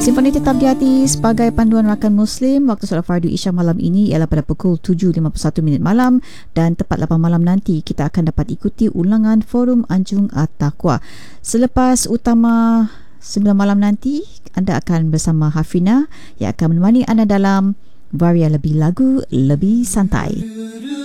Simfoni Tetap di Hati sebagai panduan rakan Muslim. Waktu solat fardu Isya malam ini ialah pada pukul 7.51 malam, dan tepat 8 malam nanti kita akan dapat ikuti ulangan Forum Anjung At-Taqwa. Selepas utama 9 malam nanti, anda akan bersama Hafina yang akan menemani anda dalam varian lebih lagu, lebih santai.